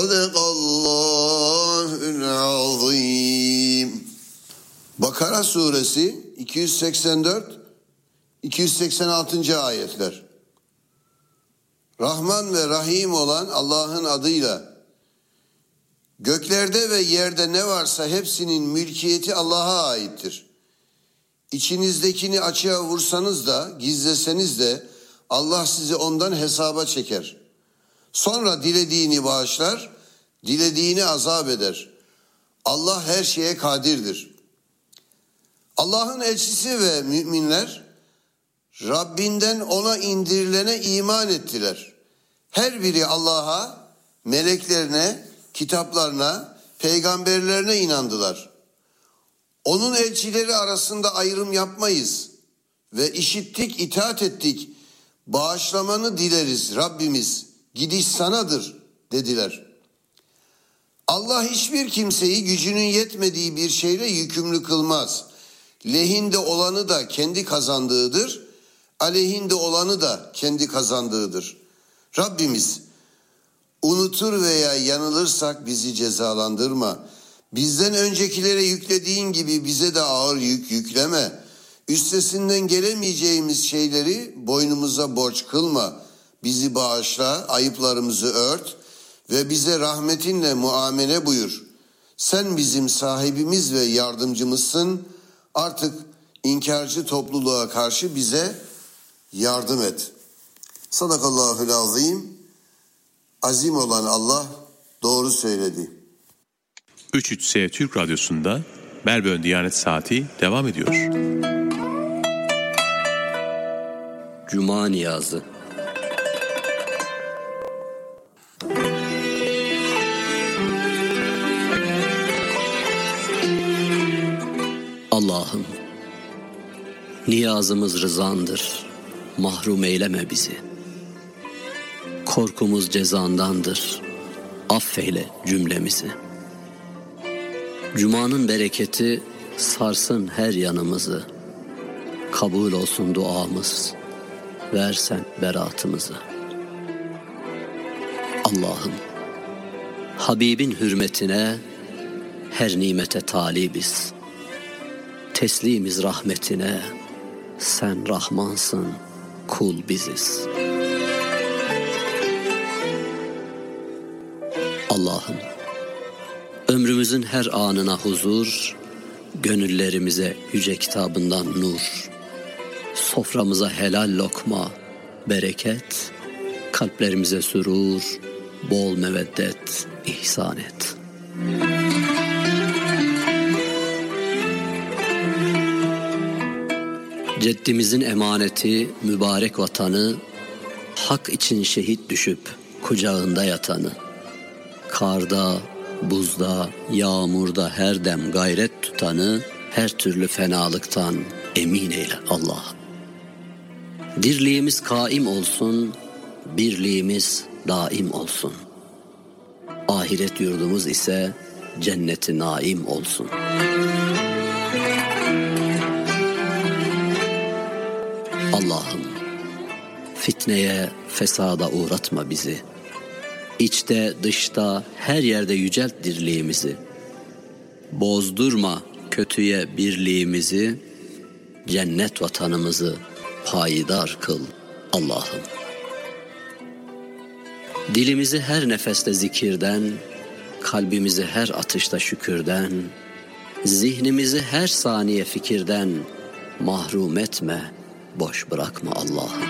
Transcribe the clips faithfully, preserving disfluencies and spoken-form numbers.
Sadakallahul azim. Bakara suresi iki yüz seksen dört iki yüz seksen altı. ayetler. Rahman ve Rahim olan Allah'ın adıyla. Göklerde ve yerde ne varsa hepsinin mülkiyeti Allah'a aittir. İçinizdekini açığa vursanız da gizleseniz de Allah sizi ondan hesaba çeker. Sonra dilediğini bağışlar, dilediğini azap eder. Allah her şeye kadirdir. Allah'ın elçisi ve müminler Rabbinden ona indirilene iman ettiler. Her biri Allah'a, meleklerine, kitaplarına, peygamberlerine inandılar. Onun elçileri arasında ayrım yapmayız ve işittik, itaat ettik. Bağışlamanı dileriz Rabbimiz, gidiş sanadır dediler. Allah hiçbir kimseyi gücünün yetmediği bir şeyle yükümlü kılmaz. Lehinde olanı da kendi kazandığıdır, aleyhinde olanı da kendi kazandığıdır. Rabbimiz, unutur veya yanılırsak bizi cezalandırma. Bizden öncekilere yüklediğin gibi bize de ağır yük yükleme. Üstesinden gelemeyeceğimiz şeyleri boynumuza borç kılma. Bizi bağışla, ayıplarımızı ört ve bize rahmetinle muamele buyur. Sen bizim sahibimiz ve yardımcımızsın. Artık inkarcı topluluğa karşı bize yardım et. Sadakallahul azim. Azim olan Allah doğru söyledi. üç üç S Türk Radyosu'nda Melbourne Diyanet Saati devam ediyor. Cuma niyazı. Allah'ım, niyazımız rızandır, mahrum eyleme bizi. Korkumuz cezandandır, affeyle cümlemizi. Cuma'nın bereketi sarsın her yanımızı. Kabul olsun duamız, versen beratımızı. Allah'ım, Habibin hürmetine her nimete talibiz. Teslimiz rahmetine, sen Rahmansın, kul biziz. Allah'ım, ömrümüzün her anına huzur, gönüllerimize yüce kitabından nur, soframıza helal lokma, bereket, kalplerimize sürur, bol meveddet ihsan et. Ceddimizin emaneti mübarek vatanı, hak için şehit düşüp kucağında yatanı, karda, buzda, yağmurda her dem gayret tutanı, her türlü fenalıktan emin eyle Allah'ım. Dirliğimiz kaim olsun, birliğimiz daim olsun. Ahiret yurdumuz ise cennet-i naim olsun. Allah'ım, fitneye, fesada uğratma bizi. İçte, dışta, her yerde yücelt dirliğimizi. Bozdurma kötüye birliğimizi, cennet vatanımızı payidar kıl Allah'ım. Dilimizi her nefeste zikirden, kalbimizi her atışta şükürden, zihnimizi her saniye fikirden mahrum etme, boş bırakma Allah'ım.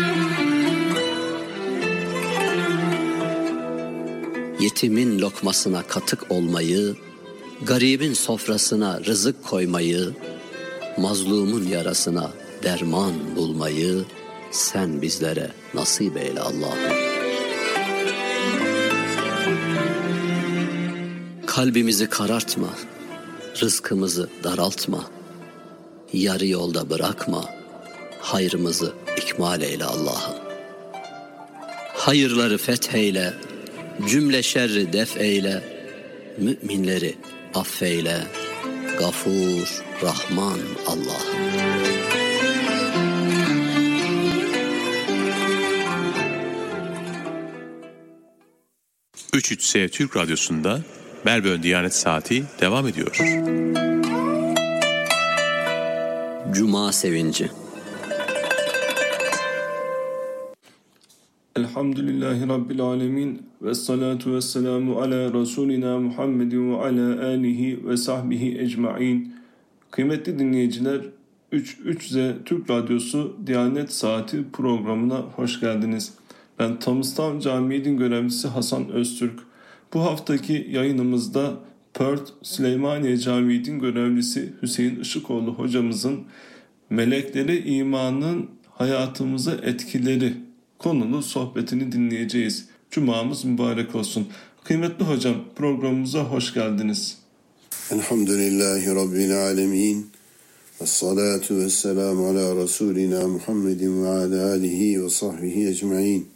Yetimin lokmasına katık olmayı, garibin sofrasına rızık koymayı, mazlumun yarasına derman bulmayı sen bizlere nasip eyle Allah'ım. Kalbimizi karartma, rızkımızı daraltma, yarı yolda bırakma, hayrımızı ikmal eyle Allah'ım. Hayırları fetheyle, cümle şerri def eyle, müminleri affeyle, Gafur, Rahman Allah'ım. üç üç S Türk Radyosu'nda Melbourne Diyanet Saati devam ediyor. Cuma sevinci. Elhamdülillahi Rabbil alemin ve salatu ve selamu ala Resulina Muhammedin ve ala alihi ve sahbihi ecmain. Kıymetli dinleyiciler, üç üç Z Türk Radyosu Diyanet Saati programına hoş geldiniz. Ben Thomastown Camii Din Görevlisi Hasan Öztürk. Bu haftaki yayınımızda Perth Süleymaniye Camii Din Görevlisi Hüseyin Işıkoğlu hocamızın Meleklere imanın hayatımıza etkileri konulu sohbetini dinleyeceğiz. Cumamız mübarek olsun. Kıymetli hocam, programımıza hoş geldiniz. Elhamdülillahi Rabbil alemin. Vessalatu vesselamu ala Resulina Muhammedin ve ala alihi ve sahbihi ecmain.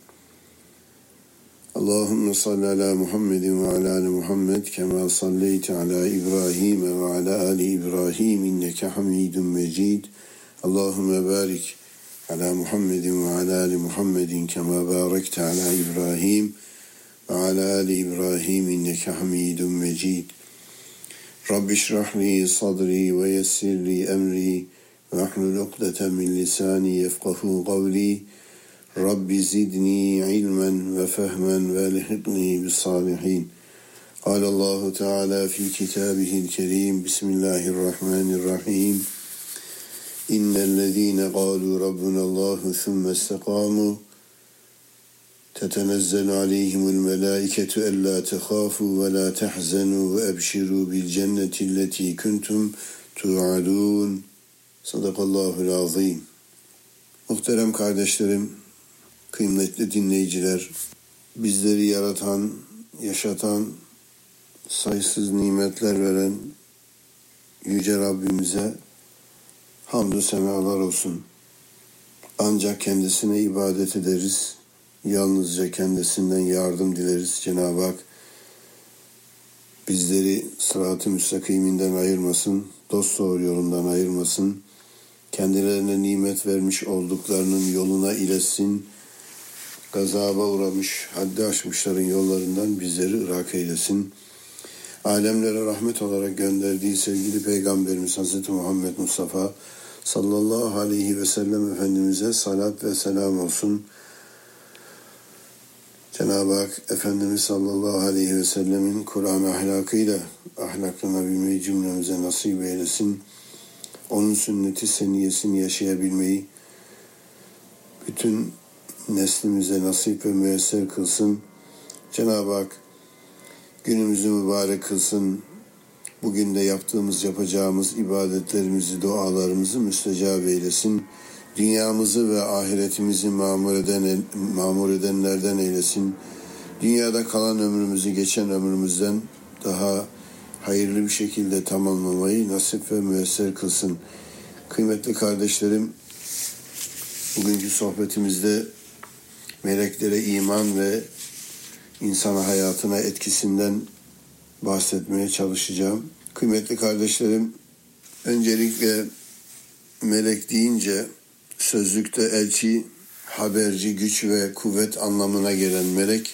Allahümme salli ala Muhammedin ve ala ali Muhammed kema salleyte ala İbrahim ve ala ali İbrahim inneke hamidun mecid. Allahümme barik ala Muhammedin ve ala ali Muhammedin kema barekte ala İbrahim ve ala ali İbrahim inneke hamidun mecid. Rabbi şrahli sadri ve yessirli emri ve ahlul ukdeten min lisani yefkahu kavli. Rabbi zidni ilmen ve fehmen ve elhiqni bis salihin. Allahu Teala fi kitabihil kerim. Bismillahirrahmanirrahim. İnnellezîne qâlû rabbunallâhu thumme istekâmû tetenezzelu aleyhimul melâiketu ellâ tehâfû ve lâ tehzenû ve ebşirû bil cennetilleti kuntum tu'adûn. Sadakallâhul azîm. Muhterem kardeşlerim, kıymetli dinleyiciler, bizleri yaratan, yaşatan, sayısız nimetler veren Yüce Rabbimize hamdü senalar olsun. Ancak kendisine ibadet ederiz, yalnızca kendisinden yardım dileriz. Cenab-ı Hak bizleri sırat-ı müstakiminden ayırmasın, dosdoğru yolundan ayırmasın, kendilerine nimet vermiş olduklarının yoluna iletsin, gazaba uğramış, haddi aşmışların yollarından bizleri ırak eylesin. Alemlere rahmet olarak gönderdiği sevgili Peygamberimiz Hazreti Muhammed Mustafa sallallahu aleyhi ve sellem Efendimiz'e salat ve selam olsun. Cenab-ı Hak Efendimiz sallallahu aleyhi ve sellemin Kur'an ahlakıyla ahlaklanabilmeyi cümlemize nasip eylesin. Onun sünneti seniyesini yaşayabilmeyi bütün neslimize nasip ve müyesser kılsın. Cenab-ı Hak günümüzü mübarek kılsın. Bugün de yaptığımız, yapacağımız ibadetlerimizi, dualarımızı müstecab eylesin. Dünyamızı ve ahiretimizi mamur eden, mamur edenlerden eylesin. Dünyada kalan ömrümüzü geçen ömrümüzden daha hayırlı bir şekilde tamamlamayı nasip ve müyesser kılsın. Kıymetli kardeşlerim, bugünkü sohbetimizde meleklere iman ve insan hayatına etkisinden bahsetmeye çalışacağım. Kıymetli kardeşlerim, öncelikle melek deyince sözlükte elçi, haberci, güç ve kuvvet anlamına gelen melek,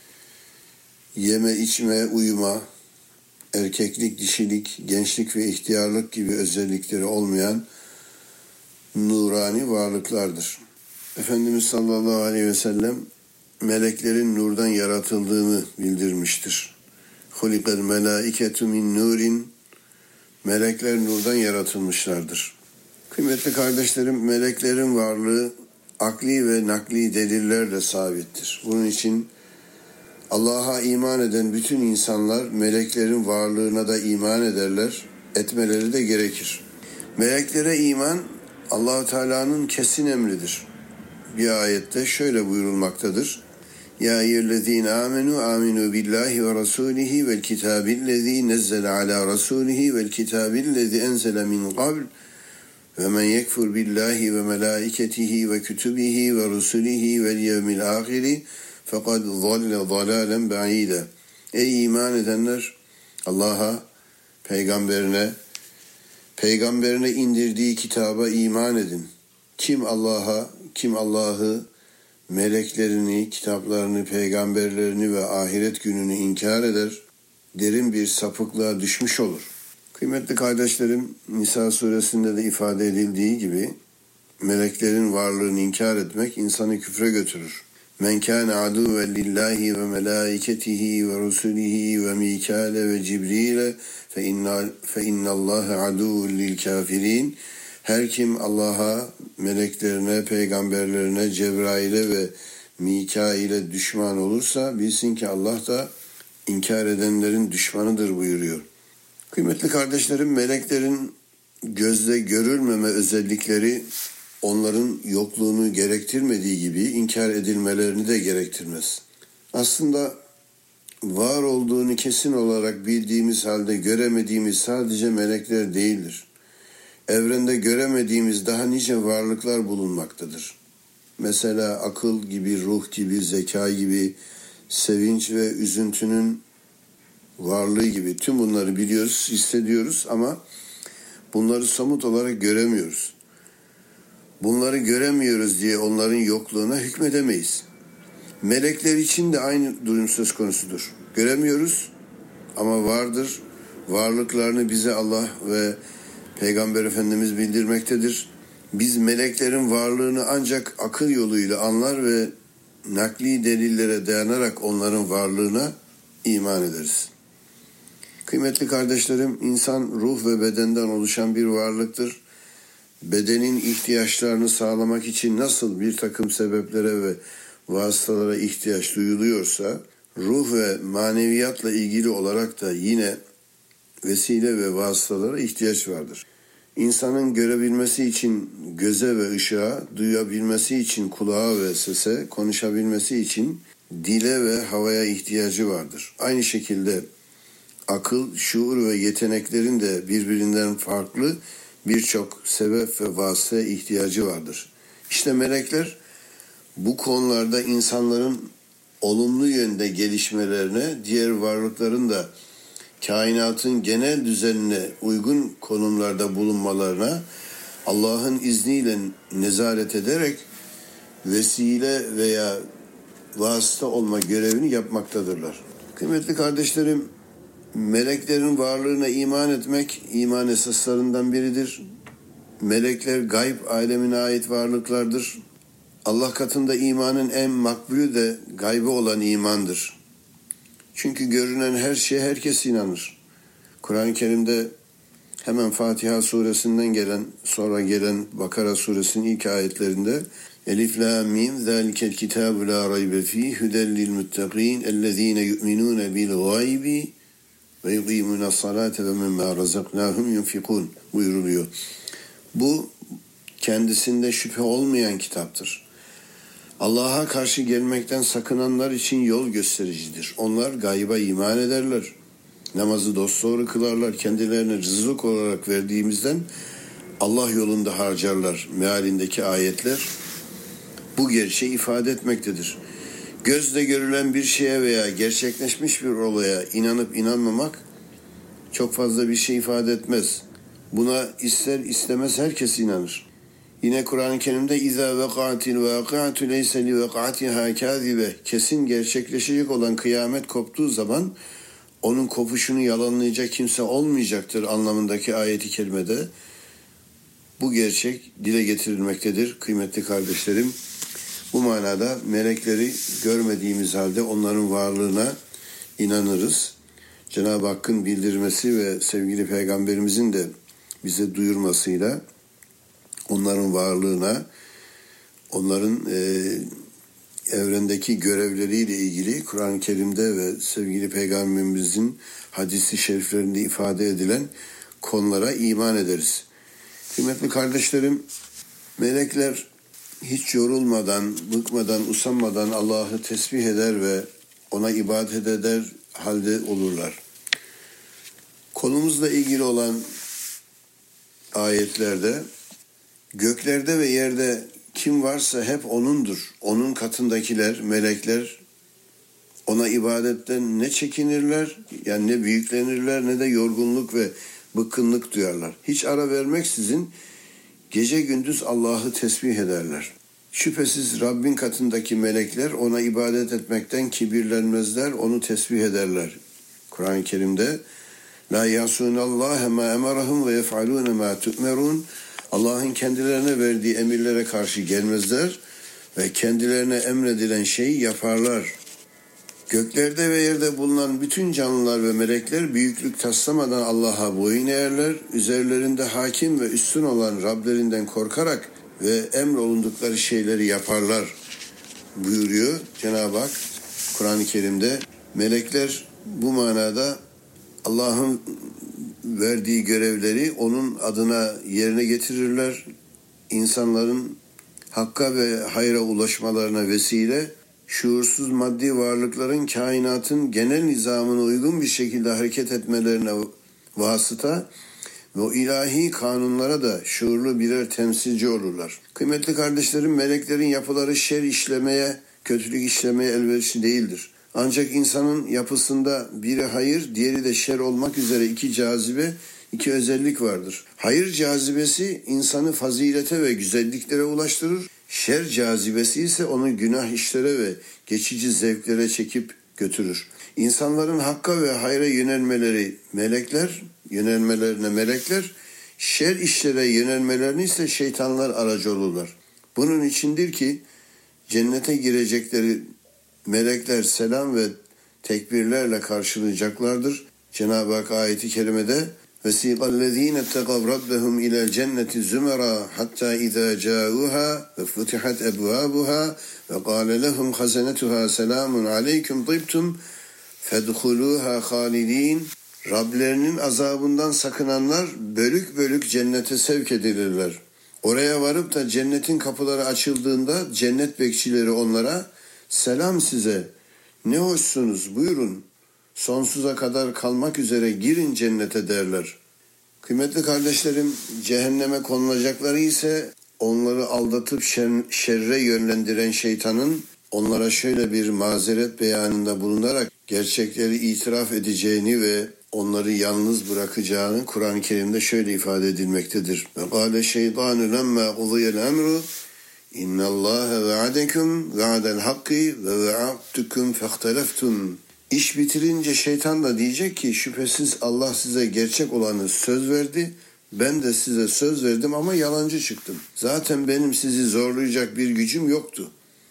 yeme, içme, uyuma, erkeklik, dişilik, gençlik ve ihtiyarlık gibi özellikleri olmayan nurani varlıklardır. Efendimiz sallallahu aleyhi ve sellem meleklerin nurdan yaratıldığını bildirmiştir. Hulikel melâiketu min nurin. Melekler nurdan yaratılmışlardır. Kıymetli kardeşlerim, meleklerin varlığı akli ve nakli delillerle sabittir. Bunun için Allah'a iman eden bütün insanlar meleklerin varlığına da iman ederler, etmeleri de gerekir. Meleklere iman Allah-u Teala'nın kesin emridir. Bir ayette şöyle buyurulmaktadır. Ya eyyühellezine amenu aminu billahi ve rasulihi vel kitabillezî nezzele ala rasulihi vel kitabillezî enzele min qabl ve men yekfur billahi ve melaiketihi ve kütübihi ve rusulihi vel yevmil ahiri fekad zalle zalalen ba'ide. Ey iman edenler, Allah'a, peygamberine, peygamberine indirdiği kitaba iman edin. Kim Allah'a, kim Allah'ı meleklerini, kitaplarını, peygamberlerini ve ahiret gününü inkar eder, derin bir sapıklığa düşmüş olur. Kıymetli kardeşlerim, Nisa suresinde de ifade edildiği gibi meleklerin varlığını inkar etmek insanı küfre götürür. Men kâne adûven lillahi ve melâiketihi ve rusulihi ve Mikâle ve Cibril'e fe innallâhe adûvun lil kâfirîn. Her kim Allah'a, meleklerine, peygamberlerine, Cebrail'e ve Mikail'e düşman olursa bilsin ki Allah da inkar edenlerin düşmanıdır buyuruyor. Kıymetli kardeşlerim, meleklerin gözle görülmeme özellikleri onların yokluğunu gerektirmediği gibi inkar edilmelerini de gerektirmez. Aslında var olduğunu kesin olarak bildiğimiz halde göremediğimiz sadece melekler değildir. Evrende göremediğimiz daha nice varlıklar bulunmaktadır. Mesela akıl gibi, ruh gibi, zeka gibi, sevinç ve üzüntünün varlığı gibi tüm bunları biliyoruz, hissediyoruz ama bunları somut olarak göremiyoruz. Bunları göremiyoruz diye onların yokluğuna hükmedemeyiz. Melekler için de aynı durum söz konusudur. Göremiyoruz ama vardır. Varlıklarını bize Allah ve Peygamber Efendimiz bildirmektedir. Biz meleklerin varlığını ancak akıl yoluyla anlar ve nakli delillere dayanarak onların varlığına iman ederiz. Kıymetli kardeşlerim, insan ruh ve bedenden oluşan bir varlıktır. Bedenin ihtiyaçlarını sağlamak için nasıl bir takım sebeplere ve vasıtalara ihtiyaç duyuluyorsa, ruh ve maneviyatla ilgili olarak da yine vesile ve vasıtalara ihtiyaç vardır. İnsanın görebilmesi için göze ve ışığa, duyabilmesi için kulağa ve sese, konuşabilmesi için dile ve havaya ihtiyacı vardır. Aynı şekilde akıl, şuur ve yeteneklerin de birbirinden farklı birçok sebep ve vasıtaya ihtiyacı vardır. İşte melekler bu konularda insanların olumlu yönde gelişmelerine, diğer varlıkların da kainatın genel düzenine uygun konumlarda bulunmalarına Allah'ın izniyle nezaret ederek vesile veya vasıta olma görevini yapmaktadırlar. Kıymetli kardeşlerim, meleklerin varlığına iman etmek iman esaslarından biridir. Melekler gayb alemine ait varlıklardır. Allah katında imanın en makbulü de gaybe olan imandır. Çünkü görünen her şeye herkes inanır. Kur'an-ı Kerim'de hemen Fatiha suresinden gelen, sonra gelen Bakara suresinin ilk ayetlerinde Elif la mim zalikel kitabu la raybe fî huden lil muttaqîn ellezîne yu'minûne bil gaybi ve yuqîmûne salâte ve mimmâ razaknâhum yunfikûn buyuruluyor. Bu kendisinde şüphe olmayan kitaptır. Allah'a karşı gelmekten sakınanlar için yol göstericidir. Onlar gayba iman ederler. Namazı dosdoğru kılarlar. Kendilerine rızık olarak verdiğimizden Allah yolunda harcarlar. Mealindeki ayetler bu gerçeği ifade etmektedir. Gözle görülen bir şeye veya gerçekleşmiş bir olaya inanıp inanmamak çok fazla bir şey ifade etmez. Buna ister istemez herkes inanır. Yine Kur'an-ı Kerim'de İzâ vekâtil vâkâtu leyse li vekâtiha kâzibe, kesin gerçekleşecek olan kıyamet koptuğu zaman onun kopuşunu yalanlayacak kimse olmayacaktır anlamındaki ayeti kerimede bu gerçek dile getirilmektedir kıymetli kardeşlerim. Bu manada melekleri görmediğimiz halde onların varlığına inanırız. Cenab-ı Hakk'ın bildirmesi ve sevgili Peygamberimizin de bize duyurmasıyla onların varlığına, onların e, evrendeki görevleriyle ilgili Kur'an-ı Kerim'de ve sevgili Peygamberimizin hadisi şeriflerinde ifade edilen konulara iman ederiz. Kıymetli kardeşlerim, melekler hiç yorulmadan, bıkmadan, usanmadan Allah'ı tesbih eder ve ona ibadet eder halde olurlar. Konumuzla ilgili olan ayetlerde göklerde ve yerde kim varsa hep O'nundur. O'nun katındakiler, melekler O'na ibadetten ne çekinirler, yani ne büyüklenirler ne de yorgunluk ve bıkkınlık duyarlar. Hiç ara vermeksizin gece gündüz Allah'ı tesbih ederler. Şüphesiz Rabbin katındaki melekler ona ibadet etmekten kibirlenmezler, onu tesbih ederler. Kur'an-ı Kerim'de La yasunallaha ma emarahum ve yef'alun ma tu'merun. Allah'ın kendilerine verdiği emirlere karşı gelmezler ve kendilerine emredilen şeyi yaparlar. Göklerde ve yerde bulunan bütün canlılar ve melekler büyüklük taslamadan Allah'a boyun eğerler. Üzerlerinde hakim ve üstün olan Rablerinden korkarak ve emrolundukları şeyleri yaparlar buyuruyor Cenab-ı Hak Kur'an-ı Kerim'de. Melekler bu manada Allah'ın verdiği görevleri onun adına yerine getirirler. İnsanların hakka ve hayra ulaşmalarına vesile, şuursuz maddi varlıkların kainatın genel nizamına uygun bir şekilde hareket etmelerine vasıta ve o ilahi kanunlara da şuurlu birer temsilci olurlar. Kıymetli kardeşlerim, meleklerin yapıları şer işlemeye, kötülük işlemeye elverişli değildir. Ancak insanın yapısında biri hayır, diğeri de şer olmak üzere iki cazibe, iki özellik vardır. Hayır cazibesi insanı fazilete ve güzelliklere ulaştırır. Şer cazibesi ise onu günah işlere ve geçici zevklere çekip götürür. İnsanların hakka ve hayra yönelmeleri melekler, yönelmelerine melekler, şer işlere yönelmelerini ise şeytanlar aracı olurlar. Bunun içindir ki cennete girecekleri melekler selam ve tekbirlerle karşılayacaklardır. Cenab-ı Hak ayeti kerimede وَسِيقَ الَّذ۪ينَ اتَّقَوْ رَبَّهُمْ اِلَى الْجَنَّةِ زُمَرًا حَتَّى اِذَا جَاءُوهَا وَفُتِحَتْ اَبْوَابُهَا وَقَالَ لَهُمْ خَزَنَتُهَا سَلَامٌ عَلَيْكُمْ طِبْتُمْ فَادْخُلُوهَا خَالِد۪ينَ. Rablerinin azabından sakınanlar bölük bölük cennete sevk edilirler. Oraya varıp da cennetin kapıları açıldığında cennet bekçileri onlara selam size, ne hoşsunuz, buyurun, sonsuza kadar kalmak üzere girin cennete derler. Kıymetli kardeşlerim, cehenneme konulacakları ise onları aldatıp şerre yönlendiren şeytanın onlara şöyle bir mazeret beyanında bulunarak gerçekleri itiraf edeceğini ve onları yalnız bırakacağını Kur'an-ı Kerim'de şöyle ifade edilmektedir. Ve kâle şeytânu lemmâ qudiyel emru İnna Allaha va'adekum va'del hakki ve va'adtukum fehteleftum. İş bitirince şeytan da diyecek ki şüphesiz Allah size gerçek olanı söz verdi. Ben de size söz verdim ama yalancı çıktım. Zaten benim sizi zorlayacak bir gücüm yoktu.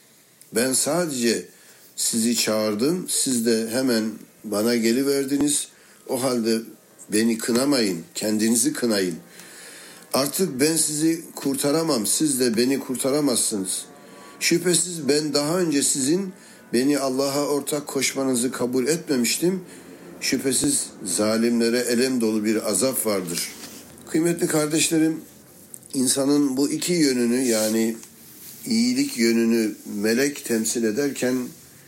Ben sadece sizi çağırdım. Siz de hemen bana geliverdiniz. O halde beni kınamayın. Kendinizi kınayın. Artık ben sizi kurtaramam, siz de beni kurtaramazsınız. Şüphesiz ben daha önce sizin beni Allah'a ortak koşmanızı kabul etmemiştim. Şüphesiz zalimlere elem dolu bir azap vardır. Kıymetli kardeşlerim, insanın bu iki yönünü, yani iyilik yönünü melek temsil ederken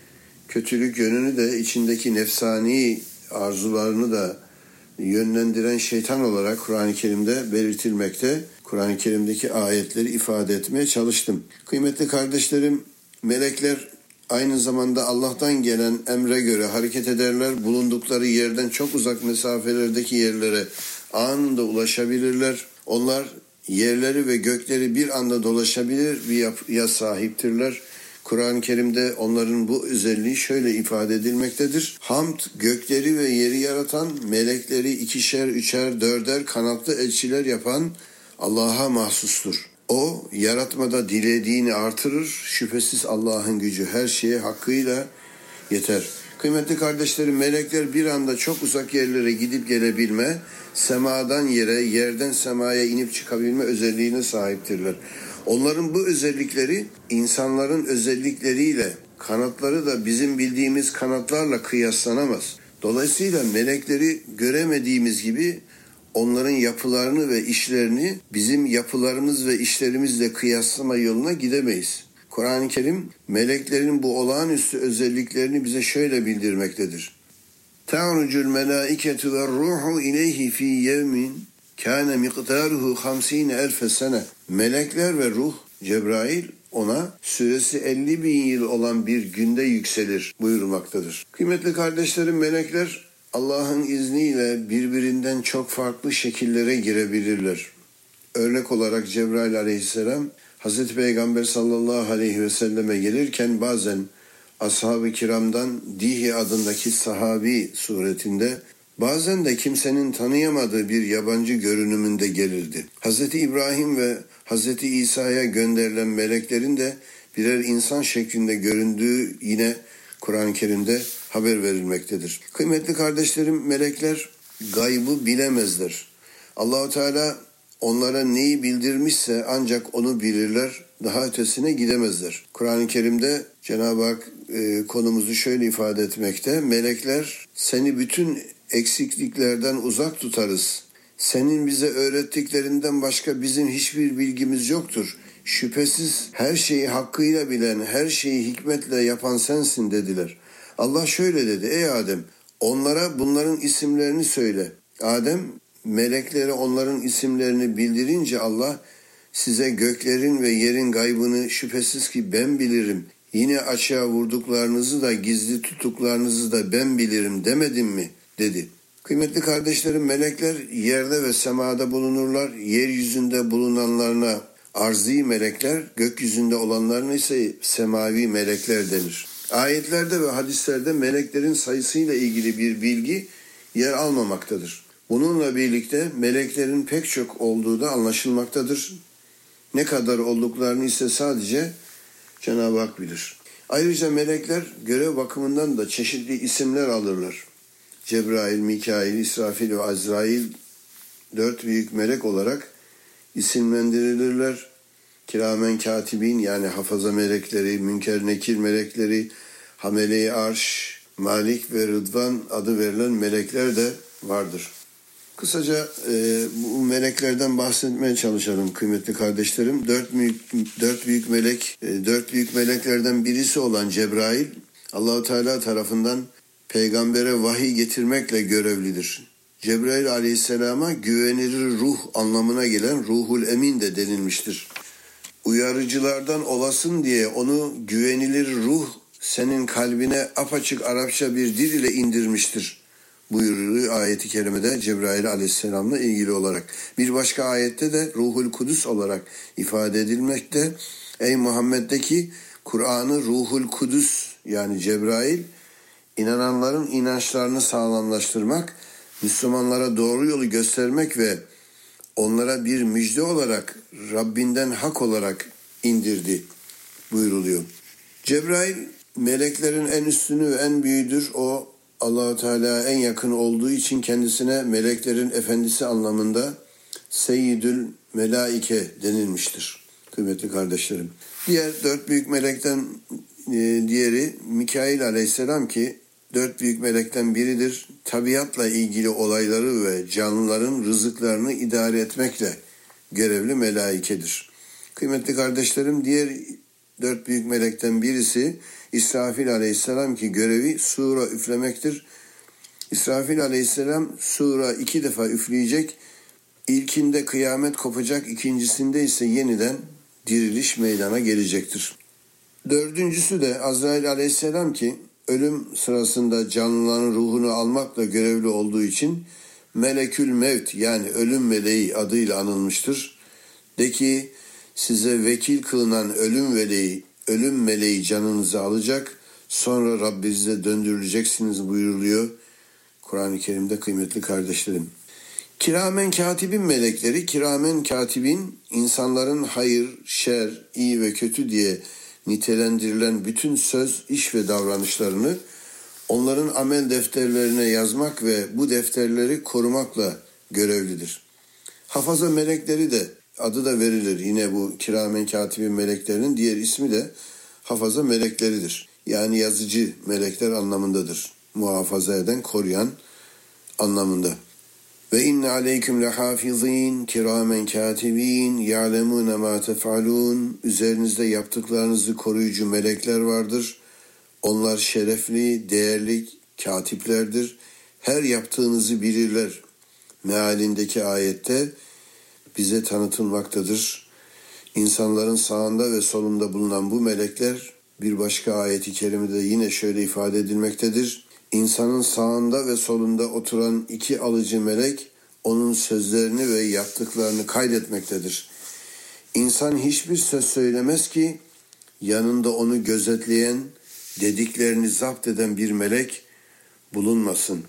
kötülük yönünü de içindeki nefsani arzularını da yönlendiren şeytan olarak Kur'an-ı Kerim'de belirtilmekte. Kur'an-ı Kerim'deki ayetleri ifade etmeye çalıştım. Kıymetli kardeşlerim, melekler aynı zamanda Allah'tan gelen emre göre hareket ederler. Bulundukları yerden çok uzak mesafelerdeki yerlere anında ulaşabilirler. Onlar yerleri ve gökleri bir anda dolaşabilir bir yapıya sahiptirler. Kur'an-ı Kerim'de onların bu özelliği şöyle ifade edilmektedir. Hamd, gökleri ve yeri yaratan, melekleri ikişer, üçer, dörder kanatlı elçiler yapan Allah'a mahsustur. O, yaratmada dilediğini artırır. Şüphesiz Allah'ın gücü her şeye hakkıyla yeter. Kıymetli kardeşlerim, melekler bir anda çok uzak yerlere gidip gelebilme, semadan yere, yerden semaya inip çıkabilme özelliğine sahiptirler. Onların bu özellikleri insanların özellikleriyle, kanatları da bizim bildiğimiz kanatlarla kıyaslanamaz. Dolayısıyla melekleri göremediğimiz gibi onların yapılarını ve işlerini bizim yapılarımız ve işlerimizle kıyaslama yoluna gidemeyiz. Kur'an-ı Kerim meleklerin bu olağanüstü özelliklerini bize şöyle bildirmektedir. Ta'rucul melâiketu ve ruhu ileyhi fî yevmin kâne miqdâruhu hamsîne elfe sene. Melekler ve ruh, Cebrail ona süresi elli bin yıl olan bir günde yükselir buyurmaktadır. Kıymetli kardeşlerim, melekler Allah'ın izniyle birbirinden çok farklı şekillere girebilirler. Örnek olarak Cebrail aleyhisselam Hazreti Peygamber sallallahu aleyhi ve selleme gelirken bazen ashab-ı kiramdan Dihi adındaki sahabi suretinde, bazen de kimsenin tanıyamadığı bir yabancı görünümünde gelirdi. Hazreti İbrahim ve Hazreti İsa'ya gönderilen meleklerin de birer insan şeklinde göründüğü yine Kur'an-ı Kerim'de haber verilmektedir. Kıymetli kardeşlerim, melekler gaybı bilemezler. Allah-u Teala onlara neyi bildirmişse ancak onu bilirler, daha ötesine gidemezler. Kur'an-ı Kerim'de Cenab-ı Hak e, konumuzu şöyle ifade etmekte: melekler seni bütün eksikliklerden uzak tutarız. Senin bize öğrettiklerinden başka bizim hiçbir bilgimiz yoktur. Şüphesiz her şeyi hakkıyla bilen, her şeyi hikmetle yapan sensin dediler. Allah şöyle dedi: ey Adem, onlara bunların isimlerini söyle. Adem meleklere onların isimlerini bildirince Allah, size göklerin ve yerin gaybını şüphesiz ki ben bilirim. Yine açığa vurduklarınızı da gizli tuttuklarınızı da ben bilirim demedim mi dedi. Kıymetli kardeşlerim, melekler yerde ve semada bulunurlar. Yeryüzünde bulunanlarına arzi melekler, gökyüzünde olanlarına ise semavi melekler denir. Ayetlerde ve hadislerde meleklerin sayısıyla ilgili bir bilgi yer almamaktadır. Bununla birlikte meleklerin pek çok olduğu da anlaşılmaktadır. Ne kadar olduklarını ise sadece Cenab-ı Hak bilir. Ayrıca melekler görev bakımından da çeşitli isimler alırlar. Cebrail, Mikail, İsrafil ve Azrail dört büyük melek olarak isimlendirilirler. Kiramen katibin, yani hafaza melekleri, münker nekir melekleri, hamele-i arş, Malik ve Rıdvan adı verilen melekler de vardır. Kısaca e, bu meleklerden bahsetmeye çalışalım kıymetli kardeşlerim. Dört büyük, dört büyük melek, e, dört büyük meleklerden birisi olan Cebrail, Allah-u Teala tarafından peygambere vahiy getirmekle görevlidir. Cebrail aleyhisselama güvenilir ruh anlamına gelen ruhul emin de denilmiştir. Uyarıcılardan olasın diye onu güvenilir ruh senin kalbine apaçık Arapça bir dil ile indirmiştir buyuruyor ayeti kerimede Cebrail aleyhisselamla ilgili olarak. Bir başka ayette de Ruhul Kudüs olarak ifade edilmekte. Ey Muhammed'deki Kur'an'ı Ruhul Kudüs, yani Cebrail, inananların inançlarını sağlamlaştırmak, Müslümanlara doğru yolu göstermek ve onlara bir müjde olarak Rabbinden hak olarak indirdi buyuruluyor. Cebrail meleklerin en üstünü ve en büyüğüdür. O Allah-u Teala en yakın olduğu için kendisine meleklerin efendisi anlamında Seyyidül Melaike denilmiştir kıymetli kardeşlerim. Diğer dört büyük melekten e, diğeri Mikail aleyhisselam ki dört büyük melekten biridir. Tabiatla ilgili olayları ve canlıların rızıklarını idare etmekle görevli melaikedir. Kıymetli kardeşlerim, diğer dört büyük melekten birisi İsrafil aleyhisselam ki görevi sura üflemektir. İsrafil aleyhisselam sura iki defa üfleyecek. İlkinde kıyamet kopacak, ikincisinde ise yeniden diriliş meydana gelecektir. Dördüncüsü de Azrail aleyhisselam ki ölüm sırasında canlıların ruhunu almakla görevli olduğu için Melekül Mevt, yani ölüm meleği adıyla anılmıştır. De ki size vekil kılınan ölüm meleği, ölüm meleği canınızı alacak, sonra Rabbinize döndürüleceksiniz buyuruluyor Kur'an-ı Kerim'de kıymetli kardeşlerim. Kiramen katibin melekleri, kiramen katibin insanların hayır, şer, iyi ve kötü diye nitelendirilen bütün söz, iş ve davranışlarını onların amel defterlerine yazmak ve bu defterleri korumakla görevlidir. Hafaza melekleri de adı da verilir. Yine bu kiramen katibin meleklerinin diğer ismi de hafaza melekleridir. Yani yazıcı melekler anlamındadır. Muhafaza eden, koruyan anlamında. Ve inne aleyküm lehafizin kiramen katibin ya'lemune ma tef'alun. Üzerinizde yaptıklarınızı koruyucu melekler vardır. Onlar şerefli, değerli katiplerdir. Her yaptığınızı bilirler. Mealindeki ayette bize tanıtılmaktadır. İnsanların sağında ve solunda bulunan bu melekler bir başka ayeti kerimede yine şöyle ifade edilmektedir. İnsanın sağında ve solunda oturan iki alıcı melek onun sözlerini ve yaptıklarını kaydetmektedir. İnsan hiçbir söz söylemez ki yanında onu gözetleyen, dediklerini zapt eden bir melek bulunmasın.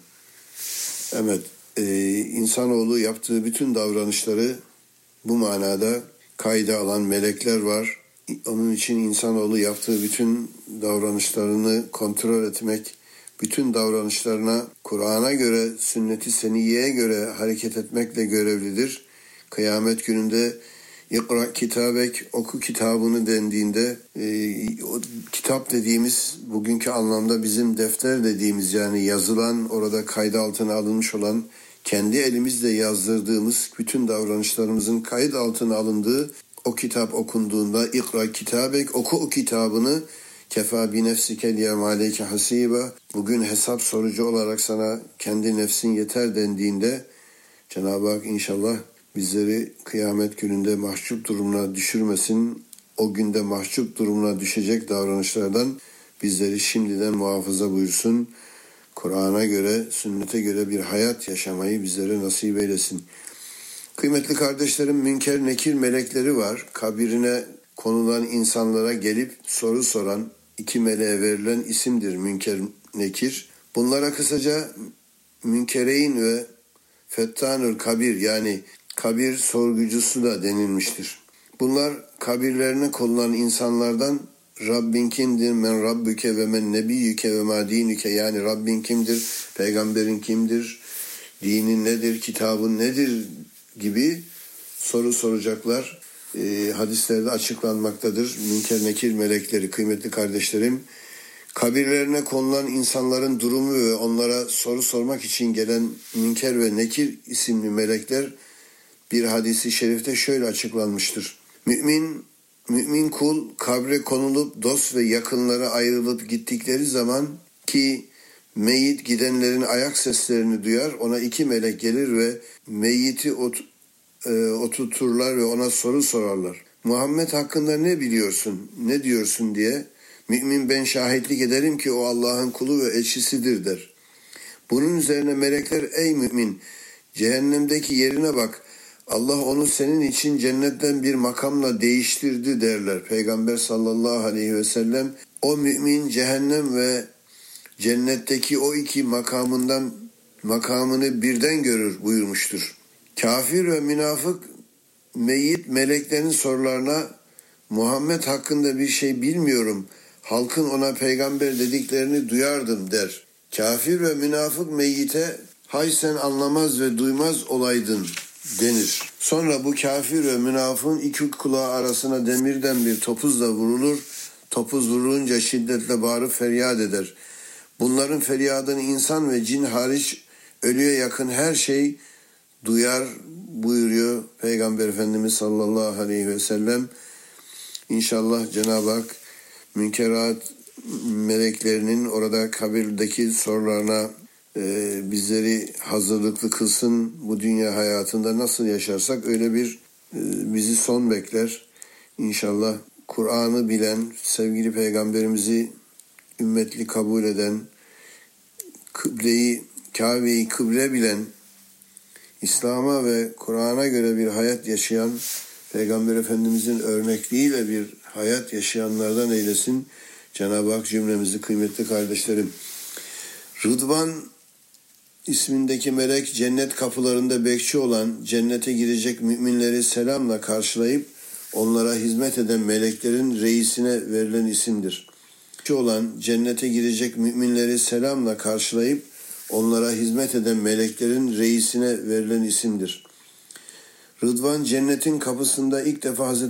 Evet, e, insanoğlu yaptığı bütün davranışları bu manada kayda alan melekler var. Onun için insanoğlu yaptığı bütün davranışlarını kontrol etmek, bütün davranışlarına Kur'an'a göre, sünnet-i seniyye göre hareket etmekle görevlidir. Kıyamet gününde İkra kitabek, oku kitabını dendiğinde e, o kitap dediğimiz bugünkü anlamda bizim defter dediğimiz, yani yazılan, orada kayda altına alınmış olan, kendi elimizle yazdırdığımız bütün davranışlarımızın kayıt altına alındığı o kitap okunduğunda İkra kitabek, oku o kitabını, kefa bi nefsikel yevme aleyke hasiba, bugün hesap sorucu olarak sana kendi nefsin yeter dendiğinde Cenab-ı Hak inşallah bizleri kıyamet gününde mahcup durumuna düşürmesin. O günde mahcup durumuna düşecek davranışlardan bizleri şimdiden muhafaza buyursun. Kur'an'a göre, sünnete göre bir hayat yaşamayı bizlere nasip eylesin. Kıymetli kardeşlerim, münker nekir melekleri var. Kabirine konulan insanlara gelip soru soran iki meleğe verilen isimdir münker nekir. Bunlara kısaca münkereyn ve fettanül kabir, yani kabir sorgucusu da denilmiştir. Bunlar kabirlerine konulan insanlardan Rabbin kimdir, men Rabbüke ve men nebiyyüke ve ma dinüke, yani Rabbin kimdir, peygamberin kimdir, dinin nedir, kitabın nedir gibi soru soracaklar. E, hadislerde açıklanmaktadır. Münker nekir melekleri, kıymetli kardeşlerim. Kabirlerine konulan insanların durumu ve onlara soru sormak için gelen münker ve nekir isimli melekler bir hadisi şerifte şöyle açıklanmıştır. Mümin, mümin kul kabre konulup dost ve yakınlara ayrılıp gittikleri zaman ki meyyit gidenlerin ayak seslerini duyar, ona iki melek gelir ve meyyiti ot, e, oturturlar ve ona soru sorarlar. Muhammed hakkında ne biliyorsun, ne diyorsun diye. Mümin ben şahitlik ederim ki o Allah'ın kulu ve elçisidir der. Bunun üzerine melekler ey mümin cehennemdeki yerine bak, Allah onu senin için cennetten bir makamla değiştirdi derler. Peygamber sallallahu aleyhi ve sellem o mümin cehennem ve cennetteki o iki makamından makamını birden görür buyurmuştur. Kafir ve münafık meyyit meleklerin sorularına Muhammed hakkında bir şey bilmiyorum, halkın ona peygamber dediklerini duyardım der. Kafir ve münafık meyyite hay sen anlamaz ve duymaz olaydın denir. Sonra bu kafir ve münafığın iki kulağı arasına demirden bir topuzla vurulur. Topuz vurulunca şiddetle bağırıp feryat eder. Bunların feryadını insan ve cin hariç ölüye yakın her şey duyar buyuruyor Peygamber Efendimiz sallallahu aleyhi ve sellem. İnşallah Cenab-ı Hak münkerat meleklerinin orada kabirdeki sorularına e, bizleri hazırlıklı kılsın. Bu dünya hayatında nasıl yaşarsak öyle bir e, bizi son bekler. İnşallah Kur'an'ı bilen, sevgili Peygamberimizi ümmetli kabul eden, kıbleyi, Kabe'yi kıble bilen, İslam'a ve Kur'an'a göre bir hayat yaşayan, Peygamber Efendimizin örnekliğiyle bir hayat yaşayanlardan eylesin Cenab-ı Hak cümlemizi, kıymetli kardeşlerim. Rıdvan ismindeki melek cennet kapılarında bekçi olan, cennete girecek müminleri selamla karşılayıp onlara hizmet eden meleklerin reisine verilen isimdir. Bekçi olan, cennete girecek müminleri selamla karşılayıp onlara hizmet eden meleklerin reisine verilen isimdir. Rıdvan cennetin kapısında ilk defa Hazreti